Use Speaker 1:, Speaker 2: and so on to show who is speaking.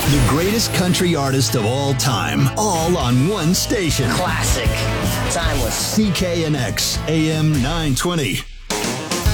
Speaker 1: The greatest country artist of all time, all on one station.
Speaker 2: Classic. Timeless.
Speaker 1: CKNX AM 920.